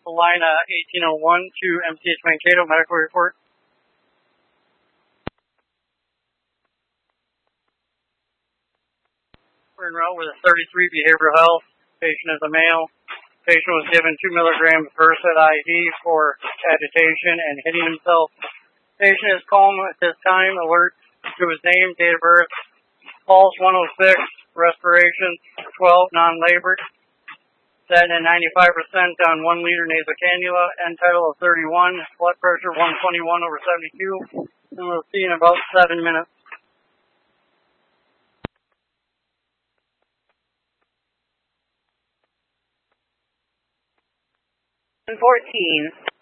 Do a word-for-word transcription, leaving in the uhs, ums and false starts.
Line uh, eighteen oh one to M C H Mankato, medical report. We're en route with a thirty-three behavioral health. Patient is a male. Patient was given two milligrams Versed I V for agitation and hitting himself. Patient is calm at this time, alert to his name, date of birth, pulse one oh six, respiration twelve, non-labored. Statin at ninety-five percent on one liter nasal cannula, N-tidal of thirty-one, blood pressure one twenty-one over seventy-two, and we'll see in about seven minutes. fourteen.